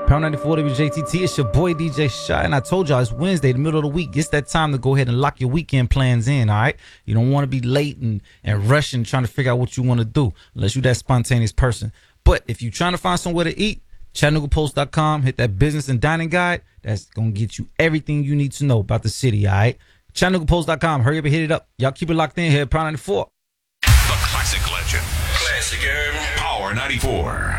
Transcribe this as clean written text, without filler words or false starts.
Power 94 WJTT, it's your boy DJ Shy, and I told y'all it's Wednesday, the middle of the week. It's that time to go ahead and lock your weekend plans in, all right? You don't want to be late and rushing, trying to figure out what you want to do, unless you're that spontaneous person. But if you're trying to find somewhere to eat, ChattanoogaPost.com, hit that business and dining guide. That's going to get you everything you need to know about the city, all right? ChattanoogaPost.com, hurry up and hit it up. Y'all keep it locked in here at Power 94. The classic legend. Classic, Power 94.